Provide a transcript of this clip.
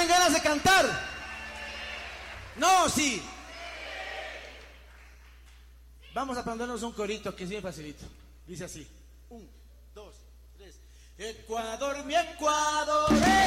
ganas de cantar? No, sí. Vamos a aprendernos un corito que es bien facilito. Dice así: 1, 2, 3. Ecuador, mi Ecuador.